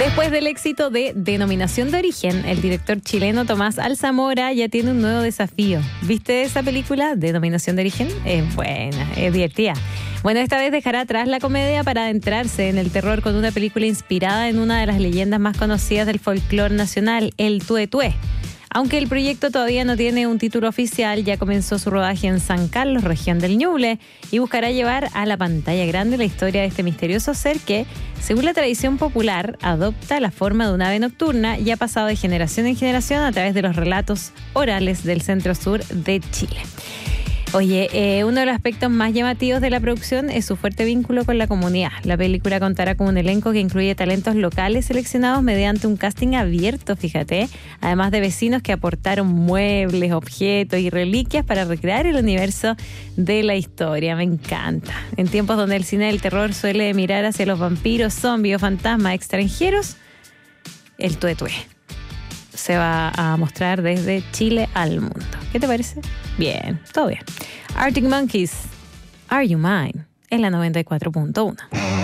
Después del éxito de Denominación de Origen, el director chileno Tomás Alzamora ya tiene un nuevo desafío. ¿Viste esa película, Denominación de Origen? Es buena, es divertida. Bueno, esta vez dejará atrás la comedia para adentrarse en el terror con una película inspirada en una de las leyendas más conocidas del folclore nacional, el Tuetué. Aunque el proyecto todavía no tiene un título oficial, ya comenzó su rodaje en San Carlos, región del Ñuble, y buscará llevar a la pantalla grande la historia de este misterioso ser que, según la tradición popular, adopta la forma de un ave nocturna y ha pasado de generación en generación a través de los relatos orales del centro-sur de Chile. Oye, uno de los aspectos más llamativos de la producción es su fuerte vínculo con la comunidad. La película contará con un elenco que incluye talentos locales seleccionados mediante un casting abierto, fíjate, además de vecinos que aportaron muebles, objetos y reliquias para recrear el universo de la historia. Me encanta. En tiempos donde el cine del terror suele mirar hacia los vampiros, zombies o fantasmas extranjeros, el Tuetué se va a mostrar desde Chile al mundo. ¿Qué te parece? Bien, todo bien. Arctic Monkeys, Are You Mine? En la 94.1.